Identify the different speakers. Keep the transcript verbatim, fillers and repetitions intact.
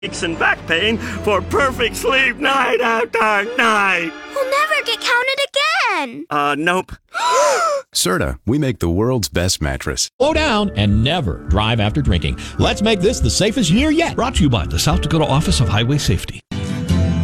Speaker 1: aches and back pain for perfect sleep night after night.
Speaker 2: We'll never get counted again.
Speaker 1: Uh, nope.
Speaker 3: Serta, we make the world's best mattress.
Speaker 4: Slow down and never drive after drinking. Let's make this the safest year yet.
Speaker 5: Brought to you by the South Dakota Office of Highway Safety.